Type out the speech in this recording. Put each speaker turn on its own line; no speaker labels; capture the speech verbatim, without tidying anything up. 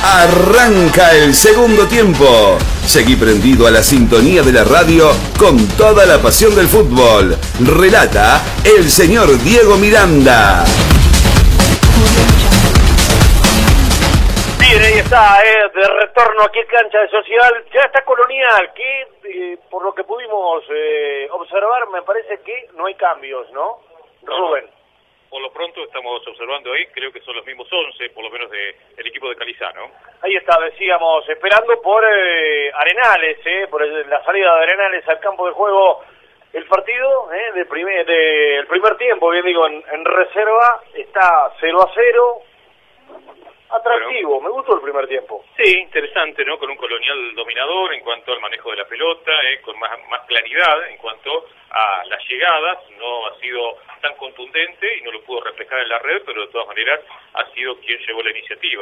Arranca el segundo tiempo. Seguí prendido a la sintonía de la radio con toda la pasión del fútbol. Relata el señor Diego Miranda.
Bien, ahí está, eh, de retorno aquí en Cancha de Social. Ya está Colonial, que eh, por lo que pudimos eh, observar, me parece que no hay cambios, ¿no? Rubén.
Por lo pronto estamos observando ahí, creo que son los mismos once, por lo menos de, del equipo de Calizano.
Ahí está, decíamos, esperando por eh, Arenales, eh, por el, la salida de Arenales al campo de juego. El partido eh, de primer, de, el primer tiempo, bien digo, en, en reserva, está cero a cero. Atractivo, bueno, me gustó el primer tiempo.
Sí, interesante, ¿no? Con un Colonial dominador en cuanto al manejo de la pelota, eh, con más, más claridad en cuanto a las llegadas. No ha sido tan contundente y no lo pudo reflejar en la red, pero de todas maneras ha sido quien llevó la iniciativa.